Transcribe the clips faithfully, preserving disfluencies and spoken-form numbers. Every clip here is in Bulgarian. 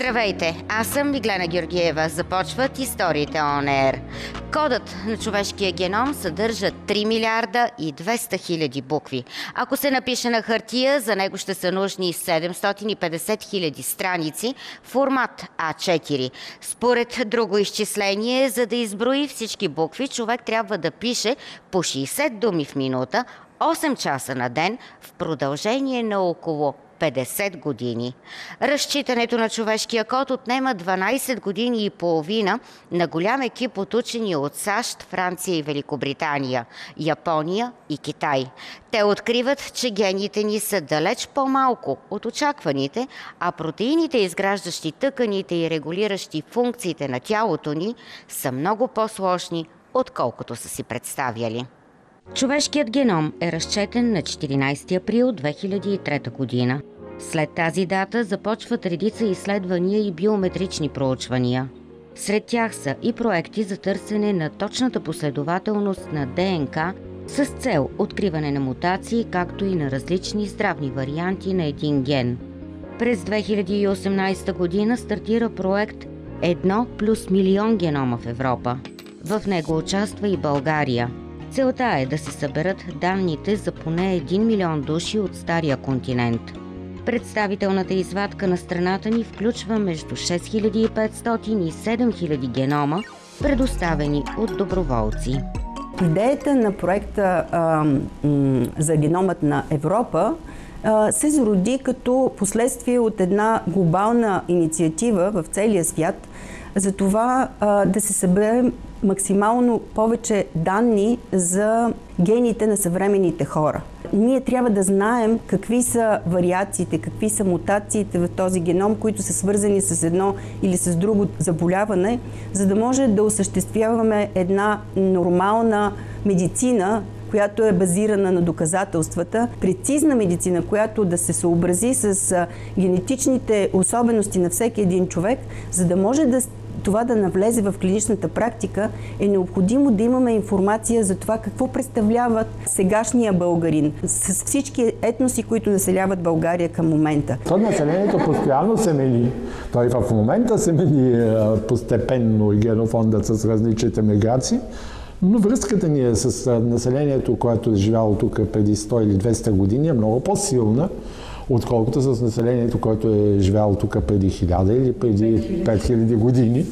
Здравейте, аз съм Миглена Георгиева. Започват историите On Air. Кодът на човешкия геном съдържа три милиарда и двеста хиляди букви. Ако се напише на хартия, за него ще са нужни седемстотин и петдесет хиляди страници, формат А четири. Според друго изчисление, за да изброи всички букви, човек трябва да пише по шейсет думи в минута, осем часа на ден, в продължение на около петдесет години. Разчитането на човешкия код отнема дванадесет години и половина на голям екип от учени от САЩ, Франция и Великобритания, Япония и Китай. Те откриват, че гените ни са далеч по-малко от очакваните, а протеините, изграждащи тъканите и регулиращи функциите на тялото ни, са много по-сложни, отколкото са си представяли. Човешкият геном е разчетен на четиринадесети април две хиляди и трета година. След тази дата започват редица изследвания и биометрични проучвания. Сред тях са и проекти за търсене на точната последователност на ДНК с цел откриване на мутации, както и на различни здравни варианти на един ген. През две хиляди и осемнадесета година стартира проект Едно плюс милион генома в Европа. В него участва и България. Целта е да се съберат данните за поне един милион души от стария континент. Представителната извадка на страната ни включва между шест хиляди и петстотин и седем хиляди генома, предоставени от доброволци. Идеята на проекта а, м, за геномът на Европа а, се зароди като последствие от една глобална инициатива в целия свят за това а, да се събере максимално повече данни за гените на съвременните хора. Ние трябва да знаем какви са вариациите, какви са мутациите в този геном, които са свързани с едно или с друго заболяване, за да може да осъществяваме една нормална медицина, която е базирана на доказателствата, прецизна медицина, която да се съобрази с генетичните особености на всеки един човек, за да може да това да навлезе в клиничната практика, е необходимо да имаме информация за това какво представляват сегашния българин с всички етноси, които населяват България към момента. То населението постоянно се мени. Той в момента се мени постепенно и генофондът с различните миграции, но връзката ни е с населението, което е живяло тук преди сто или двеста години, е много по-силна, отколкото с населението, което е живяло тук преди хиляда или преди пет хиляди години.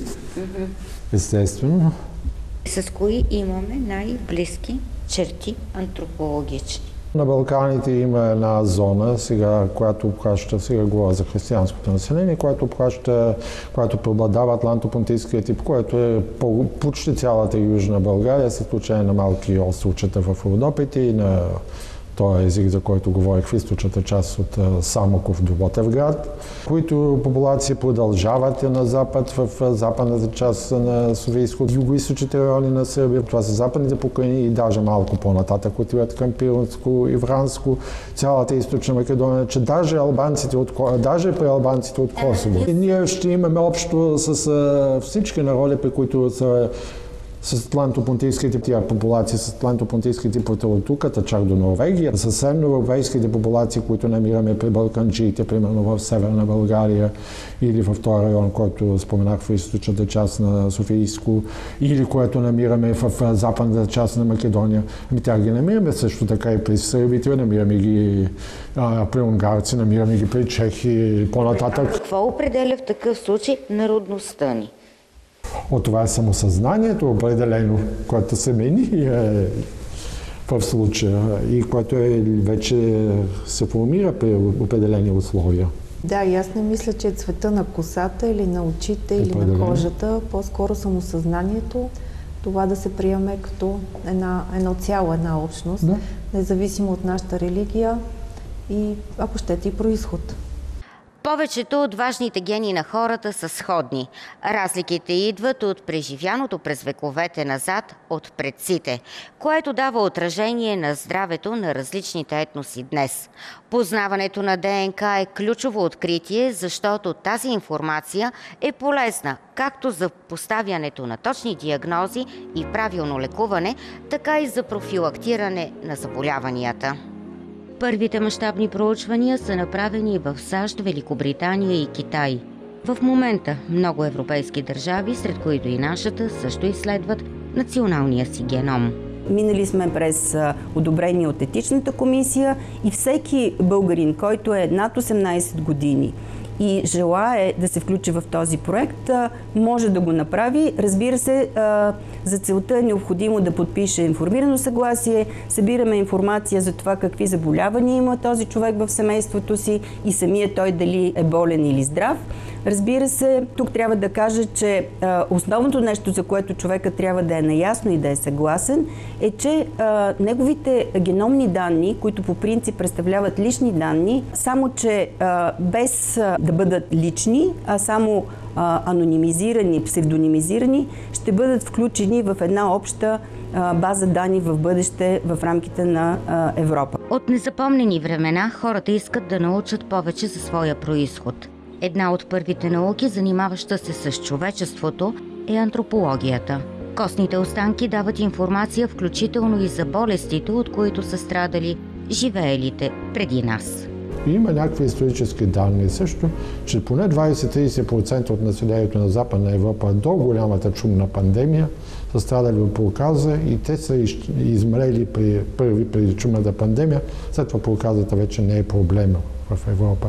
Естествено. С кои имаме най-близки черти антропологични? На Балканите има една зона, сега, която обхваща, сега говоря за християнското население, която обхваща, която преобладава атлантопонтийския тип, което е по, почти цялата южна България, с изключение на малки островчета в Родопите и на този език, за който говорих в източната част от Самоков до Ботевград, които популации продължават на запад, в западната част на Софийско, юго-источните райони на Сърбия. Това са западните покрайнини и даже малко по-нататък отиват към Пиринско и Вранско, цялата източна Македония, че даже албанците от, даже при албанците от Косово. И ние ще имаме общо с всички народи, при които са с атлантопонтийските тия популации, с атлантопонтийските типа от тук, чак до Норвегия, съвсем европейските популации, които намираме при балканджиите, примерно в Северна България или в този район, който споменах в източната част на Софийско, или което намираме в западната част на Македония. Ами тях ги намираме също така и при сърбите, намираме ги а, при унгарци, намираме ги при чехи и по-нататък. Какво определя в такъв случай народността ни? От това е самосъзнанието определено, което се мени е в случая и което е, вече се формира при определени условия. Да, и аз не мисля, че е цвета на косата или на очите или на кожата, по-скоро самосъзнанието, това да се приеме като една, едно цяло, една общност, да, независимо от нашата религия и, ако щете, и произход. Повечето от важните гени на хората са сходни. Разликите идват от преживяното през вековете назад от предците, което дава отражение на здравето на различните етноси днес. Познаването на ДНК е ключово откритие, защото тази информация е полезна както за поставянето на точни диагнози и правилно лекуване, така и за профилактиране на заболяванията. Първите мащабни проучвания са направени в САЩ, Великобритания и Китай. В момента много европейски държави, сред които и нашата, също изследват националния си геном. Минали сме през одобрение от етичната комисия и всеки българин, който е над осемнадесет години и желае да се включи в този проект, може да го направи. Разбира се, за целта е необходимо да подпише информирано съгласие, събираме информация за това какви заболявания има този човек в семейството си и самия той дали е болен или здрав. Разбира се, тук трябва да кажа, че а, основното нещо, за което човека трябва да е наясно и да е съгласен, е, че а, неговите геномни данни, които по принцип представляват лични данни, само че а, без а, да бъдат лични, а само а, анонимизирани, псевдонимизирани, ще бъдат включени в една обща а, база данни в бъдеще в рамките на а, Европа. От незапомнени времена хората искат да научат повече за своя произход. Една от първите науки, занимаваща се с човечеството, е антропологията. Костните останки дават информация включително и за болестите, от които са страдали живеелите преди нас. Има някакви исторически данни също, че поне двадесет до тридесет процента от населението на Западна Европа до голямата чумна пандемия са страдали от проказа и те са измрели при първи преди чумната пандемия. След това проказата вече не е проблем в Европа.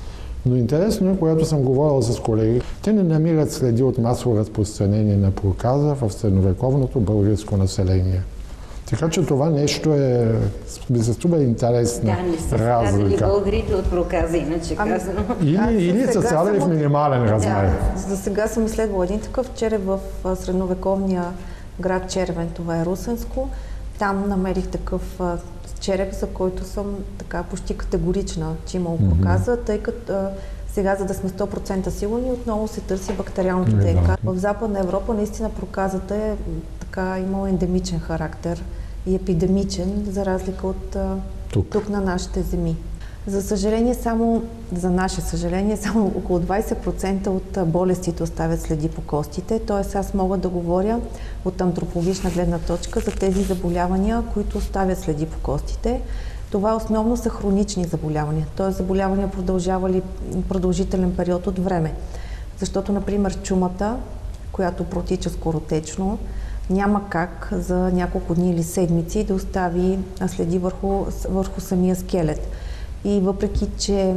Но интересно е, когато съм говорил с колеги, те не намират следи от масово разпространение на проказа в средновековното българско население. Така че това нещо е, ми се струва интересна да, не са разлика. страдали българите от проказа, иначе ами, казано. Или, или са страдали в минимален размер. Да, за сега съм изследвала един такъв череп в средновековния град Червен, това е Русенско. Там намерих такъв череп, за който съм така почти категорична, че имал проказа, mm-hmm. тъй като а, сега, за да сме сто процента сигурни, отново се търси бактериалното mm-hmm. ДНК. В Западна Европа наистина проказата е така имала ендемичен характер и епидемичен, за разлика от а, тук. тук на нашите земи. За съжаление, само, за наше съжаление, само около двадесет процента от болестите оставят следи по костите. Т.е. аз мога да говоря от антропологична гледна точка за тези заболявания, които оставят следи по костите. Това основно са хронични заболявания, т.е. заболявания продължавали продължителен период от време. Защото, например, чумата, която протича скоротечно, няма как за няколко дни или седмици да остави следи върху, върху самия скелет. И въпреки, че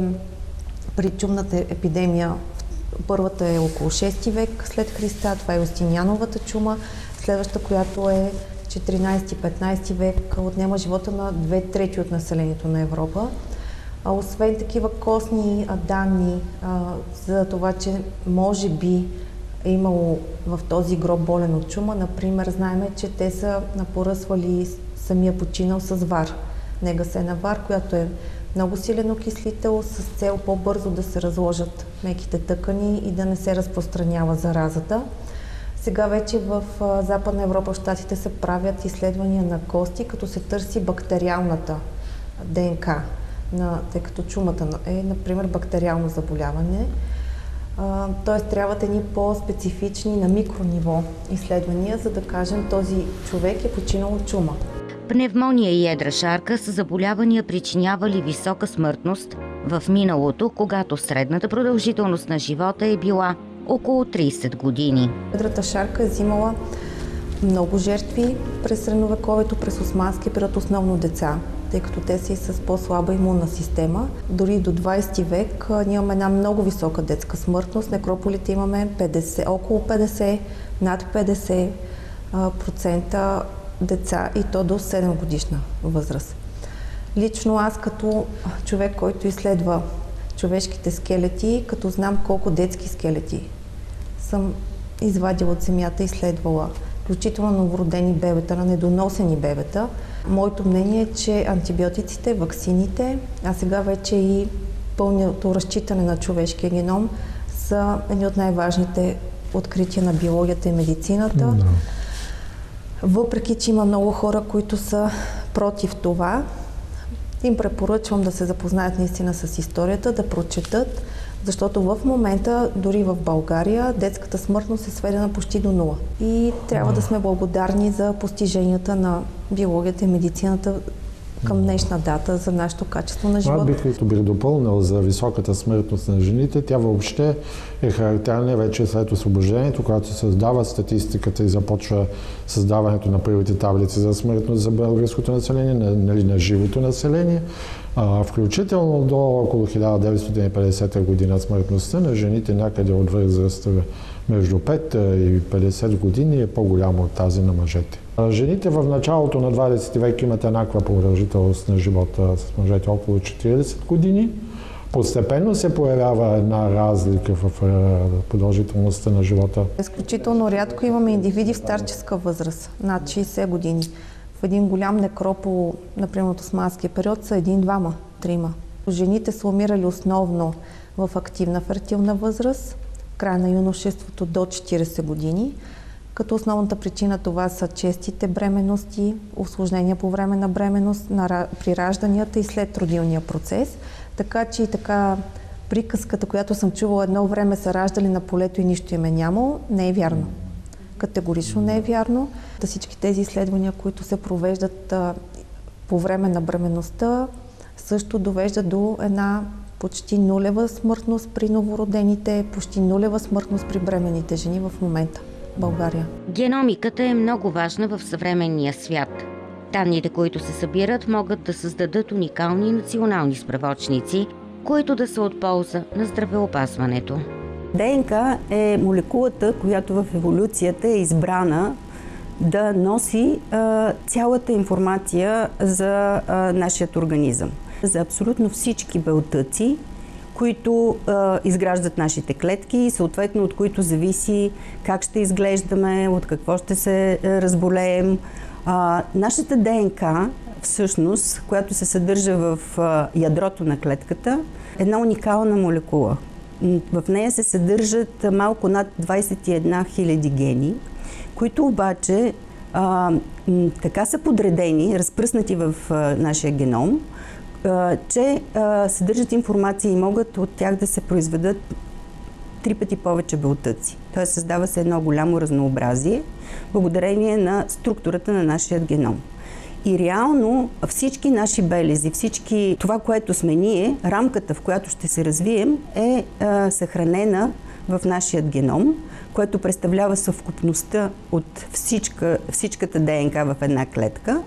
при чумната епидемия, първата е около шести век след Христа, това е Юстиниановата чума, следващата, която е четиринадесети-петнадесети век, отнема живота на две трети от населението на Европа. А освен такива костни данни а, за това, че може би е имало в този гроб болен от чума, например, знаем, че те са поръсвали самия починал с вар, негасена вар, която е много силен окислител с цел по-бързо да се разложат меките тъкани и да не се разпространява заразата. Сега вече в Западна Европа, в Щатите се правят изследвания на кости, като се търси бактериалната ДНК, на, тъй като чумата е, например, бактериално заболяване. Т.е. трябват едни по-специфични на микрониво изследвания, за да кажем този човек е починал от чума. Пневмония и едра шарка са заболявания, причинявали висока смъртност в миналото, когато средната продължителност на живота е била около тридесет години. Едрата шарка е взимала много жертви през средновековието, през османски период, основно деца, тъй като те са и с по-слаба имунна система. Дори до двадесети век ние имаме една много висока детска смъртност. Некрополите имаме петдесет, около петдесет, над петдесет процента деца и то до седем годишна възраст. Лично аз като човек, който изследва човешките скелети, като знам колко детски скелети съм извадила от земята и изследвала, включително новородени бебета, на недоносени бебета, моето мнение е, че антибиотиците, ваксините, а сега вече и пълното разчитане на човешкия геном са едни от най-важните открития на биологията и медицината. No. Въпреки че има много хора, които са против това, им препоръчвам да се запознаят наистина с историята, да прочетат, защото в момента, дори в България, детската смъртност е сведена почти до нула. И трябва да сме благодарни за постиженията на биологията и медицината към днешна дата за нашето качество на живота. Това бих, бих допълнил за високата смъртност на жените. Тя въобще е характерна вече след освобождението, когато се създава статистиката и започва създаването на първите таблици за смъртност за българското население, нали, на живото население. А, включително до около хиляда деветстотин и петдесета година смъртността на жените някъде от възраста между пет и петдесет години е по-голяма от тази на мъжете. Жените в началото на двадесети век имат еднаква продължителност на живота с мъжете, около четиридесет години. Постепенно се появява една разлика в продължителността на живота. Изключително рядко имаме индивиди в старческа възраст, над шейсет години. В един голям некропол, например от османския период, са един, двама, трима. Жените са умирали основно в активна фертилна възраст, края на юношеството до четиридесет години, като основната причина това са честите бременности, усложнения по време на бременност, при ражданията и след родилния процес. Така че и така приказката, която съм чувала едно време са раждали на полето и нищо им е нямало, не е вярно. Категорично не е вярно. Всички тези изследвания, които се провеждат а, по време на бременността, също довеждат до една почти нулева смъртност при новородените, почти нулева смъртност при бременните жени в момента в България. Геномиката е много важна в съвременния свят. Данните, които се събират, могат да създадат уникални национални справочници, които да са от полза на здравеопазването. ДНК е молекулата, която в еволюцията е избрана да носи а, цялата информация за а, нашия организъм. За абсолютно всички белтъци, които а, изграждат нашите клетки и съответно от които зависи как ще изглеждаме, от какво ще се а, разболеем. А, нашата ДНК, всъщност, която се съдържа в а, ядрото на клетката, е една уникална молекула. В нея се съдържат малко над двадесет и една хиляди гени, които обаче а, така са подредени, разпръснати в а, нашия геном, а, че а, съдържат информация и могат от тях да се произведат три пъти повече белтъци. Тоест създава се едно голямо разнообразие, благодарение на структурата на нашия геном. И реално всички наши белези, всички това, което сме ние, рамката, в която ще се развием, е а, съхранена в нашия геном, което представлява съвкупността от всичка, всичката ДНК в една клетка,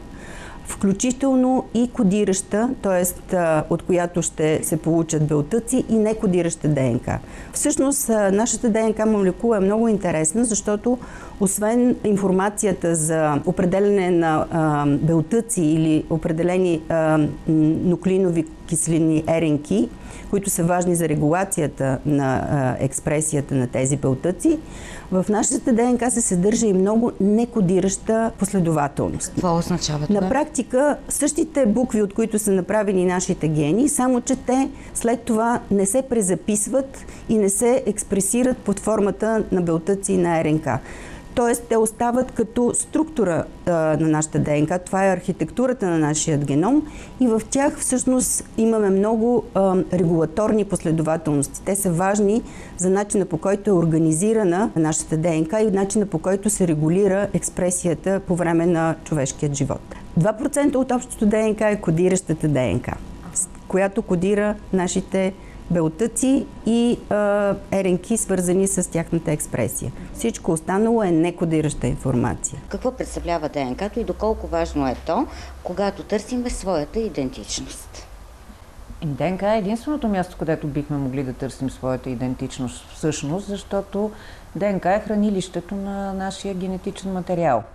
включително и кодираща, т.е. от която ще се получат белтъци и некодираща ДНК. Всъщност, нашата ДНК молекула е много интересна, защото освен информацията за определене на а, белтъци или определени а, нуклеинови киселини РНК, които са важни за регулацията на а, експресията на тези белтъци, в нашата ДНК се съдържа и много некодираща последователност. Какво означава това? На практика същите букви, от които са направени нашите гени, само че те след това не се презаписват и не се експресират под формата на белтъци и на РНК. Тоест, те остават като структура а, на нашата ДНК. Това е архитектурата на нашия геном и в тях всъщност имаме много а, регулаторни последователности. Те са важни за начина, по който е организирана нашата ДНК и начина, по който се регулира експресията по време на човешкият живот. два процента от общото ДНК е кодиращата ДНК, която кодира нашите белтъци и а, РНК, свързани с тяхната експресия. Всичко останало е некодираща информация. Какво представлява ДНК-то и доколко важно е то, когато търсим своята идентичност? ДНК е единственото място, където бихме могли да търсим своята идентичност всъщност, защото ДНК е хранилището на нашия генетичен материал.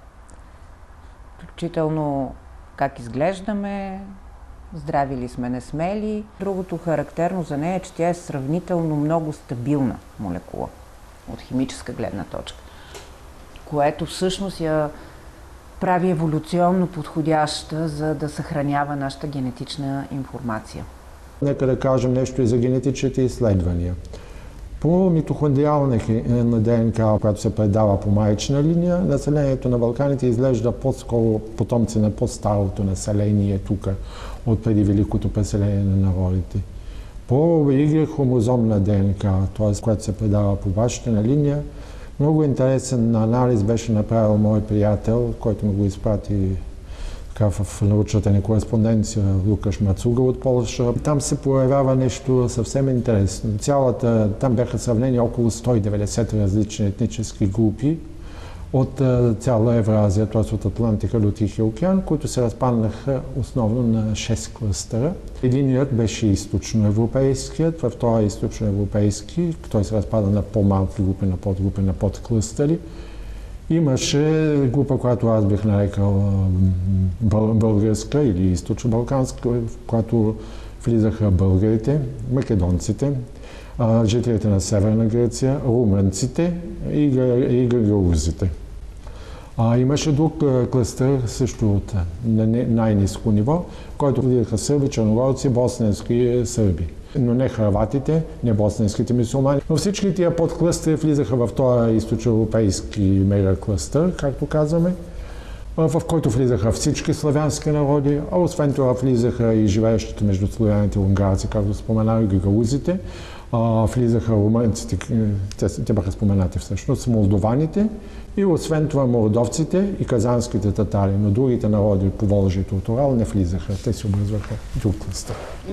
Включително как изглеждаме, здрави ли сме, не сме ли. Другото характерно за нея е, че тя е сравнително много стабилна молекула от химическа гледна точка, което всъщност я прави еволюционно подходяща, за да съхранява нашата генетична информация. Нека да кажем нещо и за генетичните изследвания. По митохондриална ДНК, която се предава по майчина линия, населението на Балканите изглежда по-скоро потомци на по-старото население тук, от преди Великото преселение на народите. По Y хромозомна ДНК, т.е. която се предава по бащина линия, много интересен анализ беше направил мой приятел, който му го изпрати така в научната ни кореспонденция Лукаш Мацуга от Полша. Там се появява нещо съвсем интересно. Цялата, там бяха сравнени около сто и деветдесет различни етнически групи от цяла Евразия, т.е. от Атлантика до Тихия океан, които се разпаднаха основно на шест клъстера. Единият беше източноевропейският, във втория източноевропейски, той се разпада на по-малки групи, на подгрупи, на подклъстери. Имаше група, която аз бих нарекал българска или източно-балканска, в която влизаха българите, македонците, жителите на Северна Гърция, румънците и, и гагаузите. А, имаше друг клъстър също от най-ниско ниво, в който влизаха сърби, черногорци, босненски сърби. Но не хърватите, не босненските мюсюлмани. Но всички тия подклъстъри влизаха в този източноевропейски мегаклъстър, както казваме, в който влизаха всички славянски народи, а освен това влизаха и живеещите между славяните унгарци, както споменах, гагаузите, влизаха румънците, те, те бяха споменати всъщност, молдованите и освен това молдовците и казанските татари, но другите народи по Волжието от Урал не влизаха, те се образуваха друг клъстър.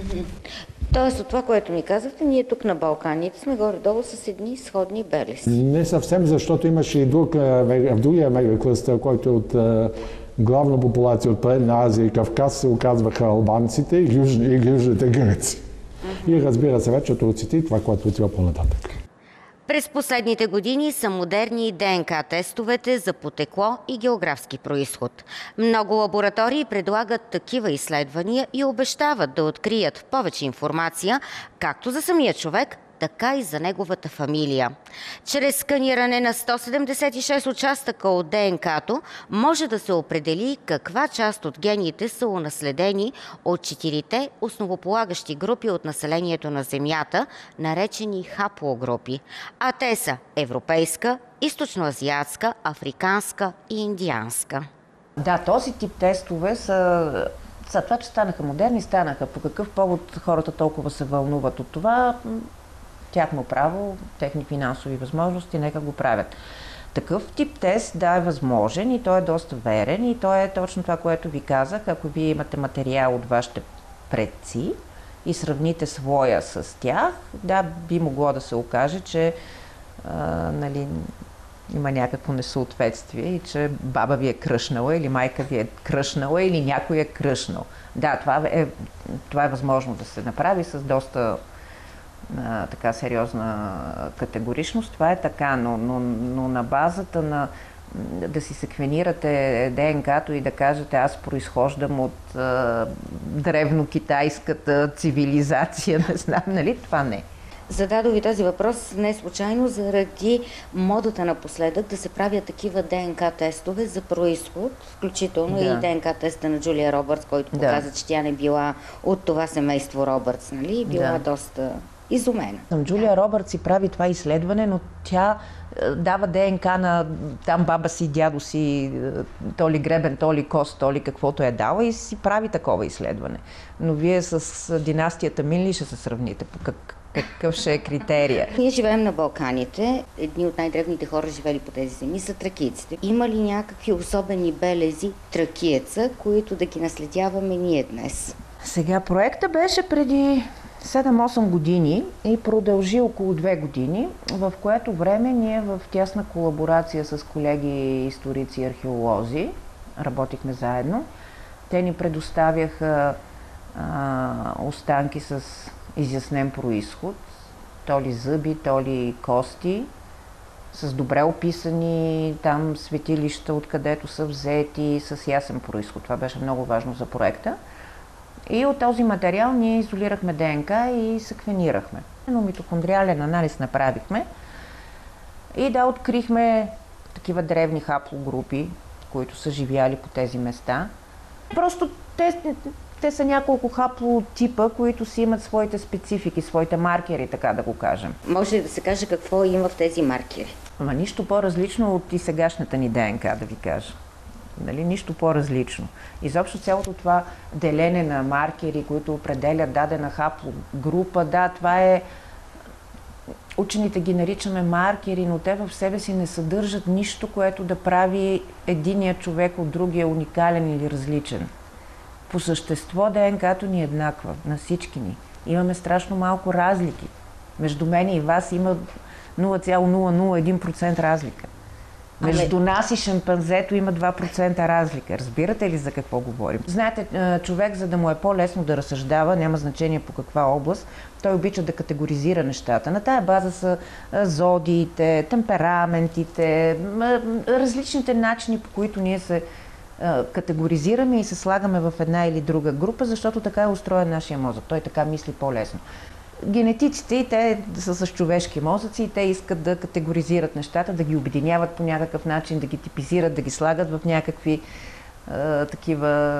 Тоест от това, което ми казахте, ние тук на Балканите сме горе-долу с едни сходни белези. Не съвсем, защото имаше и друг, в другия мегаклъстър, който е от главна популация от Предна Азия и Кавказ, се оказваха албанците и, южни, и южните гърци. И разбира се вече турците и това, което отива по-нататък. През последните години са модерни ДНК тестовете за потекло и географски происход. Много лаборатории предлагат такива изследвания и обещават да открият повече информация както за самия човек, така и за неговата фамилия. Чрез сканиране на сто седемдесет и шест участъка от ДНК-то може да се определи каква част от гените са унаследени от четирите основополагащи групи от населението на Земята, наречени хаплогрупи. А те са европейска, източноазиатска, африканска и индианска. Да, този тип тестове са... За това, че станаха модерни, станаха. По какъв повод хората толкова се вълнуват от това? Тяхно право, техни финансови възможности, нека го правят. Такъв тип тест, да, е възможен и той е доста верен и той е точно това, което ви казах. Ако вие имате материал от вашите предци и сравните своя с тях, да, би могло да се окаже, че а, нали, има някакво несъответствие и че баба ви е кръшнала или майка ви е кръшнала или някой е кръшнал. Да, това е, това е възможно да се направи с доста а, така сериозна категоричност. Това е така, но, но, но на базата на да си секвенирате ДНК-то и да кажете аз произхождам от а, древнокитайската цивилизация, не знам, нали? Това не. Зададох ви този въпрос не случайно заради модата напоследък да се правят такива ДНК тестове за происход, включително да. И ДНК теста на Джулия Робъртс, който да. Показа, че тя не била от това семейство Робъртс, нали? Била да. Доста изумена. Джулия Робъртс си прави това изследване, но тя дава ДНК на там баба си, дядо си, то ли гребен, то ли кост, то ли каквото е дала и си прави такова изследване. Но вие с династията Мин ли ще се сравните? По как Какъв ще е критерия? Ние живеем на Балканите. Едни от най-древните хора живели по тези земи са тракийците. Има ли някакви особени белези тракиеца, които да ги наследяваме ние днес? Сега проекта беше преди седем-осем години и продължи около две години, в което време ние в тясна колаборация с колеги историци и археолози работихме заедно. Те ни предоставяха а, останки с изяснен происход, то ли зъби, то ли кости, с добре описани там светилища, откъдето са взети, с ясен происход. Това беше много важно за проекта. И от този материал ние изолирахме ДНК и секвенирахме. Но митохондриален анализ направихме и да, открихме такива древни хаплогрупи, които са живяли по тези места. Просто те, те са няколко хаплотипа, които си имат своите специфики, своите маркери, така да го кажем. Може ли да се каже какво има в тези маркери? Ама нищо по-различно от и сегашната ни ДНК, да ви кажа. Нали? Нищо по-различно. Изобщо цялото това делене на маркери, които определят дадена хаплогрупа, да, това е учените ги наричаме маркери, но те в себе си не съдържат нищо, което да прави единия човек от другия уникален или различен. По същество ДНК-то ни е еднаква, на всички ни. Имаме страшно малко разлики. Между мен и вас има нула цяло нула нула един процент разлика. Между нас и шимпанзето има два процента разлика. Разбирате ли за какво говорим? Знаете, човек, за да му е по-лесно да разсъждава, няма значение по каква област, той обича да категоризира нещата. На тая база са зодиите, темпераментите, различните начини, по които ние се категоризираме и се слагаме в една или друга група, защото така е устроен нашия мозък. Той така мисли по-лесно. Генетиците, и те са с човешки мозъци, и те искат да категоризират нещата, да ги обединяват по някакъв начин, да ги типизират, да ги слагат в някакви е, такива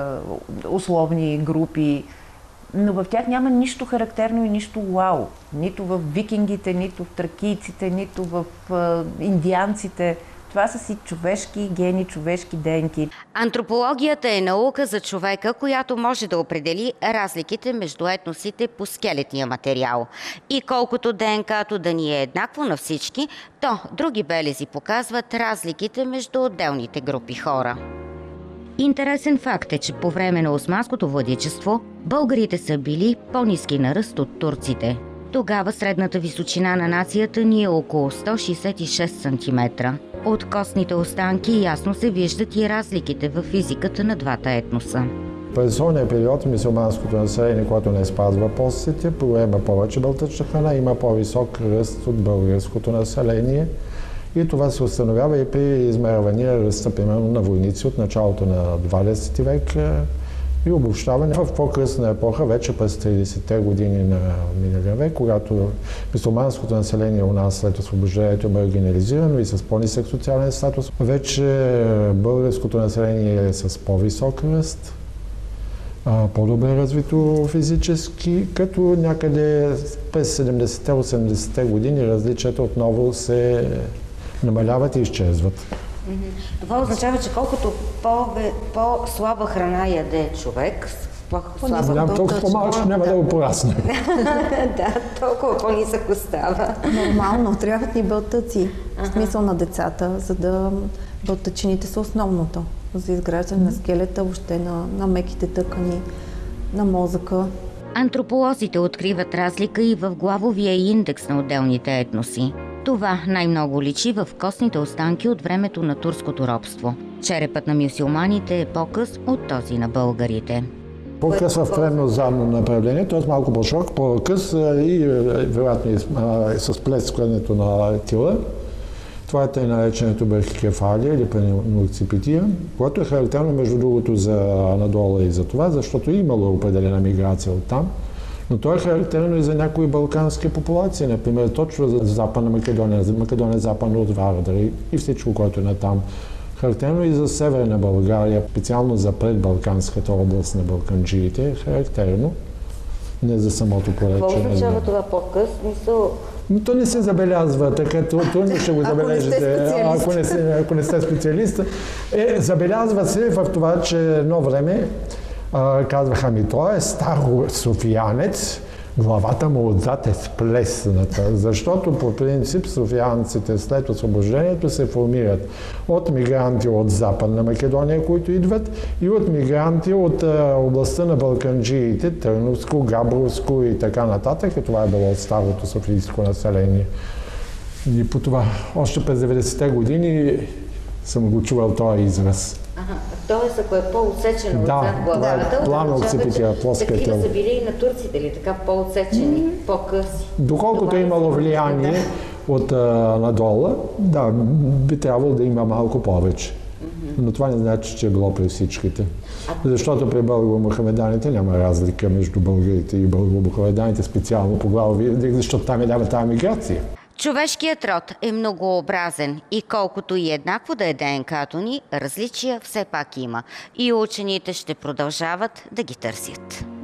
условни групи. Но в тях няма нищо характерно и нищо вау. Нито в викингите, нито в тракийците, нито в е, индианците. Това са си човешки гени, човешки ДНК. Антропологията е наука за човека, която може да определи разликите между етносите по скелетния материал. И колкото ДНК-то да ни е еднакво на всички, то други белези показват разликите между отделните групи хора. Интересен факт е, че по време на османското владичество българите са били по-ниски на ръст от турците. Тогава средната височина на нацията ни е около сто шейсет и шест сантиметра. От костните останки ясно се виждат и разликите в физиката на двата етноса. През ония период мюсюлманското население, което не спазва постите, поема повече белтъчна храна, има по-висок ръст от българското население. И това се установява и при измервания ръста, примерно, на войници от началото на двадесети век и обобщаване в по-късна епоха, вече през тридесетте години на миналия век, когато мюсюлманското население у нас след освобождението е маргинализирано и с по-нисък социален статус. Вече българското население е с по-висок ръст, по-добре развито физически, като някъде през седемдесетте-осемдесетте години различията отново се намаляват и изчезват. Това означава, че колкото по-слаба храна яде човек, по-слаба толкова по-малко няма да го порасне. Да, толкова по-нисък остава. Нормално, трябват ни белтъци, в смисъл на децата, за да белтъчините са основното за изграждане на скелета, въобще на, на меките тъкани, на мозъка. Антрополозите откриват разлика и в главовия индекс на отделните етноси. Това най-много личи в костните останки от времето на турското робство. Черепът на мюсюлманите е по-къс от този на българите. По-къс в предно-задно направление, т.е. малко по-широк, по-къс и вероятно и с плескането на тила. Това е тъй нареченото брахикефалия или пенокципития, което е характерно между другото за Анадола и за това, защото е имало определена миграция оттам. Но то е характерно и за някои балкански популации, например точно за Западна Македония, за Македония западно от Вардар и всичко, което е натам. Характерно и за Северна България, специално за предбалканската област на балканджиите, е характерно, не за самото поречие. Какво означава това по-къс? Но то не се забелязва, така трудно ще го забележите, ако не сте, ако не сте специалист. Е, забелязва се в това, че едно време а, казваха ми, той е стар софиянец, главата му отзад е сплесната, защото по принцип софиянците след освобождението се формират от мигранти от Западна Македония, които идват, и от мигранти от а, областта на балканджиите, Търновско, Габровско и така нататък. И това е било от старото софийско население. И по това, още през деветдесетте години съм го чувал този израз. Ага, т.е. ако е по-отсечено да, отзад главата, да, планокципития, плоския тел. Такива са били и на турците ли, така по-отсечени, mm-hmm. по-къси? Доколкото е имало влияние да. от а, надолу, да, би трябвало да има малко повече. Mm-hmm. Но това не значи, че е било при всичките. А... Защото при българо-мухамеданите няма разлика между българите и българо-мухамеданите, специално по главови, защото там е дава тази миграция. Човешкият род е многообразен и колкото и еднакво да е ДНК-то ни, различия все пак има. И учените ще продължават да ги търсят.